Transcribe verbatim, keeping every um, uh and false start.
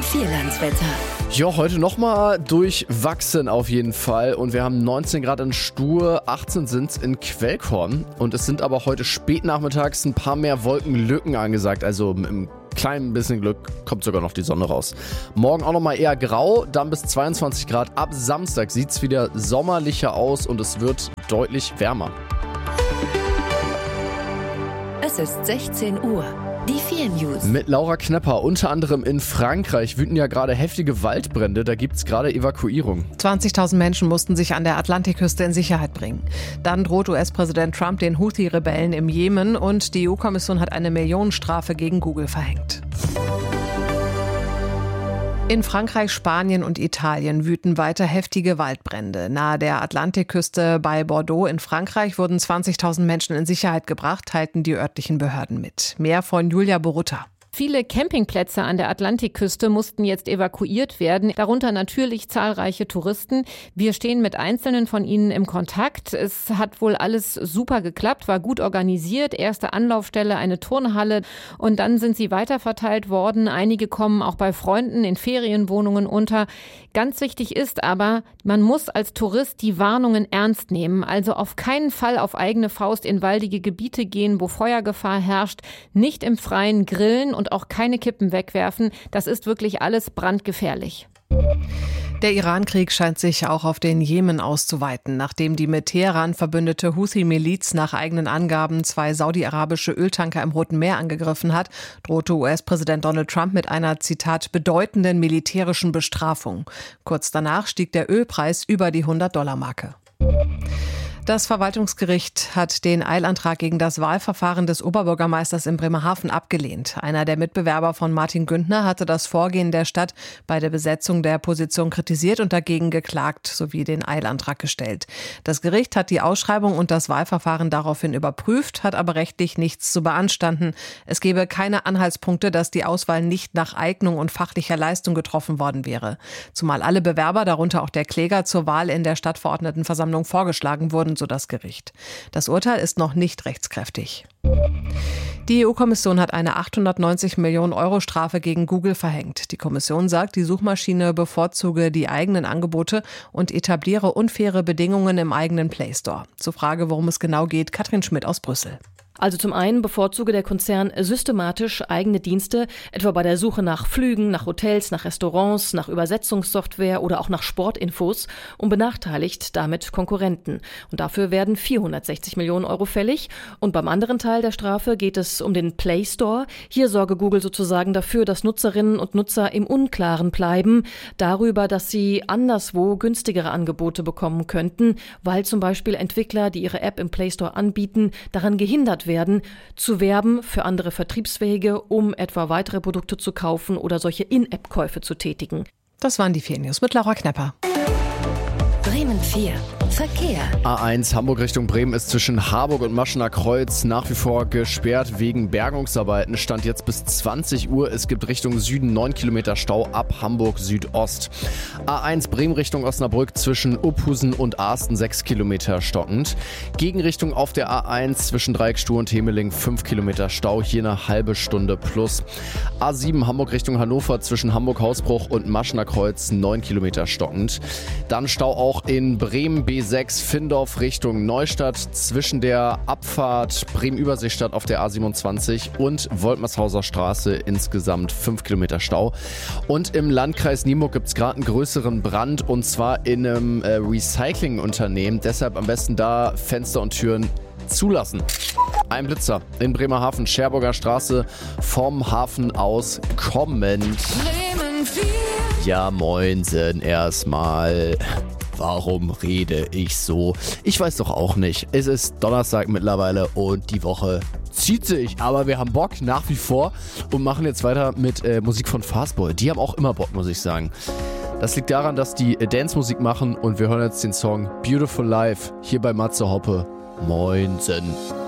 Vierlandswetter. Ja, heute nochmal durchwachsen auf jeden Fall. Und wir haben neunzehn Grad in Stur, achtzehn sind es in Quellkorn. Und es sind aber heute spät nachmittags ein paar mehr Wolkenlücken angesagt. Also mit einem kleinen bisschen Glück kommt sogar noch die Sonne raus. Morgen auch nochmal eher grau, dann bis zweiundzwanzig Grad. Ab Samstag sieht es wieder sommerlicher aus und es wird deutlich wärmer. Es ist sechzehn Uhr. Die vier News. Mit Laura Knepper. Unter anderem in Frankreich wüten ja gerade heftige Waldbrände. Da gibt es gerade Evakuierung. zwanzigtausend Menschen mussten sich an der Atlantikküste in Sicherheit bringen. Dann droht U S-Präsident Trump den Houthi-Rebellen im Jemen und die E U-Kommission hat eine Millionenstrafe gegen Google verhängt. In Frankreich, Spanien und Italien wüten weiter heftige Waldbrände. Nahe der Atlantikküste bei Bordeaux in Frankreich wurden zwanzigtausend Menschen in Sicherheit gebracht, teilten die örtlichen Behörden mit. Mehr von Julia Borutta. Viele Campingplätze an der Atlantikküste mussten jetzt evakuiert werden, darunter natürlich zahlreiche Touristen. Wir stehen mit einzelnen von ihnen im Kontakt. Es hat wohl alles super geklappt, war gut organisiert. Erste Anlaufstelle, eine Turnhalle und dann sind sie weiterverteilt worden. Einige kommen auch bei Freunden in Ferienwohnungen unter. Ganz wichtig ist aber, man muss als Tourist die Warnungen ernst nehmen. Also auf keinen Fall auf eigene Faust in waldige Gebiete gehen, wo Feuergefahr herrscht, nicht im Freien grillen und auch keine Kippen wegwerfen. Das ist wirklich alles brandgefährlich. Der Iran-Krieg scheint sich auch auf den Jemen auszuweiten. Nachdem die mit Teheran verbündete Houthi-Miliz nach eigenen Angaben zwei saudi-arabische Öltanker im Roten Meer angegriffen hat, drohte U S-Präsident Donald Trump mit einer, Zitat, bedeutenden militärischen Bestrafung. Kurz danach stieg der Ölpreis über die hundert-Dollar-Marke. Das Verwaltungsgericht hat den Eilantrag gegen das Wahlverfahren des Oberbürgermeisters in Bremerhaven abgelehnt. Einer der Mitbewerber von Martin Güntner hatte das Vorgehen der Stadt bei der Besetzung der Position kritisiert und dagegen geklagt sowie den Eilantrag gestellt. Das Gericht hat die Ausschreibung und das Wahlverfahren daraufhin überprüft, hat aber rechtlich nichts zu beanstanden. Es gebe keine Anhaltspunkte, dass die Auswahl nicht nach Eignung und fachlicher Leistung getroffen worden wäre. Zumal alle Bewerber, darunter auch der Kläger, zur Wahl in der Stadtverordnetenversammlung vorgeschlagen wurden, so das Gericht. Das Urteil ist noch nicht rechtskräftig. Die E U-Kommission hat eine achthundertneunzig Millionen Euro Strafe gegen Google verhängt. Die Kommission sagt, die Suchmaschine bevorzuge die eigenen Angebote und etabliere unfaire Bedingungen im eigenen Play Store. Zur Frage, worum es genau geht, Katrin Schmidt aus Brüssel. Also zum einen bevorzuge der Konzern systematisch eigene Dienste, etwa bei der Suche nach Flügen, nach Hotels, nach Restaurants, nach Übersetzungssoftware oder auch nach Sportinfos und benachteiligt damit Konkurrenten. Und dafür werden vierhundertsechzig Millionen Euro fällig. Und beim anderen Teil der Strafe geht es um den Play Store. Hier sorge Google sozusagen dafür, dass Nutzerinnen und Nutzer im Unklaren bleiben darüber, dass sie anderswo günstigere Angebote bekommen könnten, weil zum Beispiel Entwickler, die ihre App im Play Store anbieten, daran gehindert werden, zu werben für andere Vertriebswege, um etwa weitere Produkte zu kaufen oder solche In-App-Käufe zu tätigen. Das waren die vier News mit Laura Knepper. Bremen vier. Verkehr. A eins Hamburg Richtung Bremen ist zwischen Harburg und Maschener Kreuz nach wie vor gesperrt wegen Bergungsarbeiten. Stand jetzt bis zwanzig Uhr. Es gibt Richtung Süden neun Kilometer Stau ab Hamburg Südost. A eins Bremen Richtung Osnabrück zwischen Uphusen und Asten sechs Kilometer stockend. Gegenrichtung auf der A eins zwischen Dreieckstuhl und Hemeling fünf Kilometer Stau. Hier eine halbe Stunde plus. A sieben Hamburg Richtung Hannover zwischen Hamburg-Hausbruch und Maschener Kreuz neun Kilometer stockend. Dann Stau auch in Bremen B sechs Findorf Richtung Neustadt zwischen der Abfahrt Bremen-Überseestadt auf der A siebenundzwanzig und Woltmershauser Straße insgesamt fünf Kilometer Stau. Und im Landkreis Nienburg gibt es gerade einen größeren Brand und zwar in einem äh, Recyclingunternehmen. Deshalb am besten da Fenster und Türen zulassen. Ein Blitzer in Bremerhaven, Scherburger Straße, vom Hafen aus kommend. Bremen vier. Ja, moinsen erstmal. Warum rede ich so? Ich weiß doch auch nicht. Es ist Donnerstag mittlerweile und die Woche zieht sich. Aber wir haben Bock nach wie vor und machen jetzt weiter mit äh, Musik von Fastboy. Die haben auch immer Bock, muss ich sagen. Das liegt daran, dass die äh, Dance-Musik machen und wir hören jetzt den Song Beautiful Life hier bei Matze Hoppe. Moinsen.